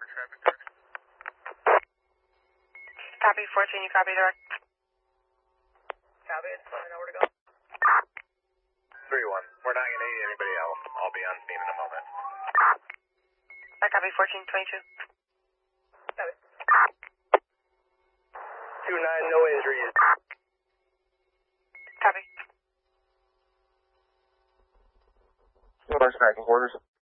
Copy 14, you copy direct? Copy, let me know where to go. 3-1, we're not going to need anybody else. I'll be on scene in a moment. I copy 1422. Copy. 2-9, no injuries. Copy. First back in quarters.